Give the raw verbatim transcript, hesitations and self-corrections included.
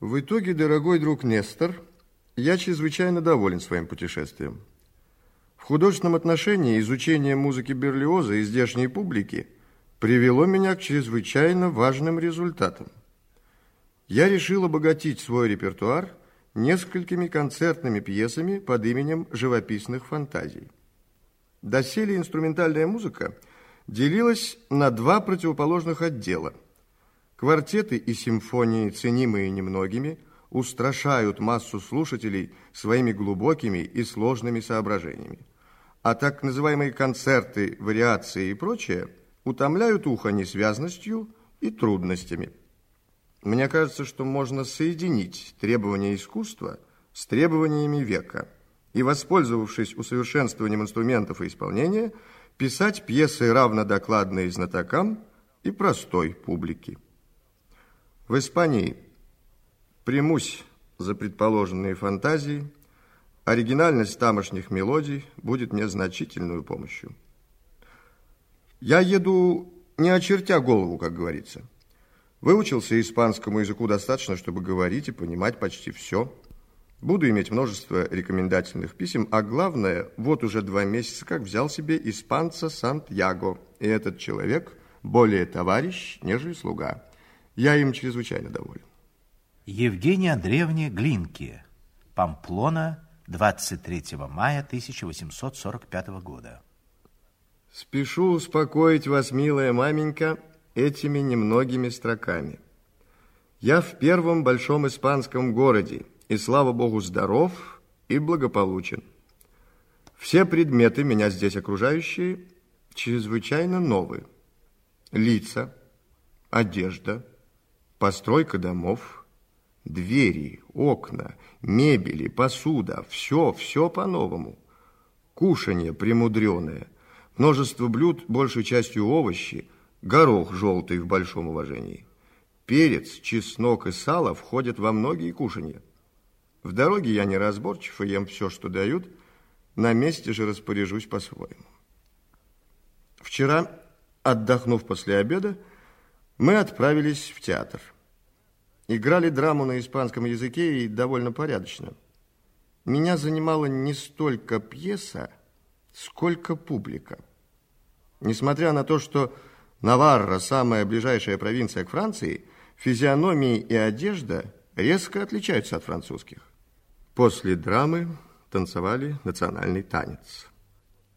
В итоге, дорогой друг Нестор, я чрезвычайно доволен своим путешествием. В художественном отношении изучение музыки Берлиоза и здешней публики привело меня к чрезвычайно важным результатам. Я решил обогатить свой репертуар несколькими концертными пьесами под именем «Живописных фантазий». Доселе инструментальная музыка делилась на два противоположных отдела. Квартеты и симфонии, ценимые немногими, устрашают массу слушателей своими глубокими и сложными соображениями. А так называемые концерты, вариации и прочее утомляют ухо несвязностью и трудностями. Мне кажется, что можно соединить требования искусства с требованиями века и, воспользовавшись усовершенствованием инструментов и исполнения, писать пьесы равнодокладные знатокам и простой публике. В Испании примусь за предположенные фантазии, оригинальность тамошних мелодий будет мне значительную помощью. Я еду не очертя голову, как говорится. Выучился испанскому языку достаточно, чтобы говорить и понимать почти все. Буду иметь множество рекомендательных писем, а главное, вот уже два месяца как взял себе испанца Сантьяго, и этот человек более товарищ, нежели слуга. Я им чрезвычайно доволен. Евгения Андреевна Глинки, Памплона, двадцать третьего мая тысяча восемьсот сорок пятого года. Спешу успокоить вас, милая маменька, этими немногими строками. Я в первом большом испанском городе, и, слава богу, здоров и благополучен. Все предметы, меня здесь окружающие, чрезвычайно новые. Лица, одежда, постройка домов, двери, окна, мебели, посуда, все, все по-новому. Кушанье премудреное, множество блюд, большей частью овощи, горох желтый в большом уважении. Перец, чеснок и сало входят во многие кушанья. В дороге я неразборчив и ем все, что дают, на месте же распоряжусь по-своему. Вчера, отдохнув после обеда, мы отправились в театр. Играли драму на испанском языке и довольно порядочно. Меня занимала не столько пьеса, сколько публика. Несмотря на то, что Наварра, самая ближайшая провинция к Франции, физиономии и одежда резко отличаются от французских. После драмы танцевали национальный танец.